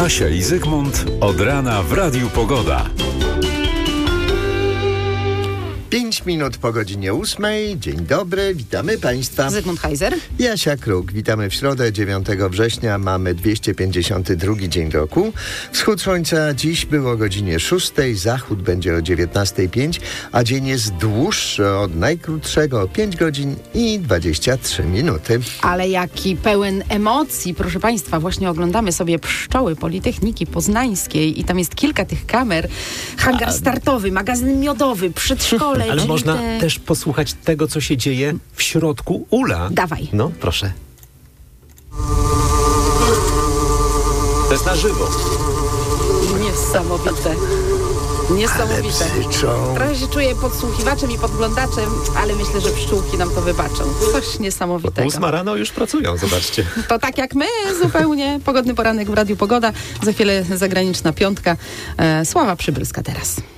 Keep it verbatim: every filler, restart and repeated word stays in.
Asia i Zygmunt od rana w Radiu Pogoda. Pięć minut po godzinie ósmej. Dzień dobry, witamy Państwa. Zygmunt Heiser i Asia Kruk. Witamy w środę, dziewiątego września. Mamy dwieście pięćdziesiąty drugi dzień roku. Wschód słońca dziś był o godzinie szóstej, zachód będzie o dziewiętnastej pięć, a dzień jest dłuższy od najkrótszego o pięć godzin i dwadzieścia trzy minuty. Ale jaki pełen emocji, proszę Państwa. Właśnie oglądamy sobie pszczoły Politechniki Poznańskiej i tam jest kilka tych kamer. Hangar startowy, magazyn miodowy, przedszkole. Ale można te... też posłuchać tego, co się dzieje w środku ula. Dawaj. No, proszę. To jest na żywo. Niesamowite. Niesamowite. Trochę się czuję podsłuchiwaczem i podglądaczem, ale myślę, że pszczółki nam to wybaczą. Coś niesamowitego. Ósma rano już pracują, zobaczcie. To tak jak my, zupełnie. Pogodny poranek w Radiu Pogoda. Za chwilę zagraniczna piątka. E, Sława Przybylska teraz.